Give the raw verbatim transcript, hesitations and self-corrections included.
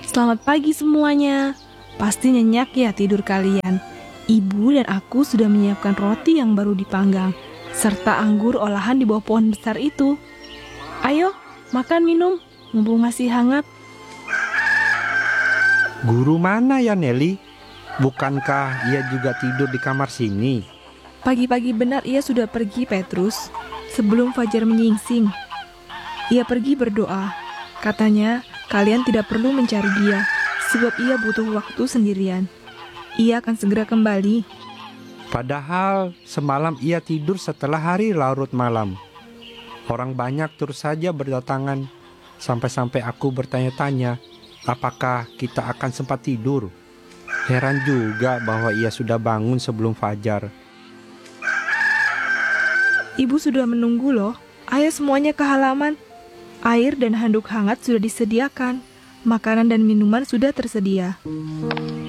Selamat pagi semuanya. Pasti nyenyak ya tidur kalian. Ibu dan aku sudah menyiapkan roti yang baru dipanggang, serta anggur olahan di bawah pohon besar itu. Ayo, makan minum, mumpung masih hangat. Guru mana ya Nelly? Bukankah ia juga tidur di kamar sini? Pagi-pagi benar ia sudah pergi, Petrus, sebelum fajar menyingsing. Ia pergi berdoa. Katanya, kalian tidak perlu mencari dia, sebab ia butuh waktu sendirian. Ia akan segera kembali. Padahal semalam ia tidur setelah hari larut malam. Orang banyak terus saja berdatangan, sampai-sampai aku bertanya-tanya, apakah kita akan sempat tidur? Heran juga bahwa ia sudah bangun sebelum fajar. Ibu sudah menunggu loh. Ayo semuanya ke halaman. Air dan handuk hangat sudah disediakan. Makanan dan minuman sudah tersedia.